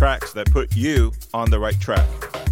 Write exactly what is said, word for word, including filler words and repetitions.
tracks that put you on the right track.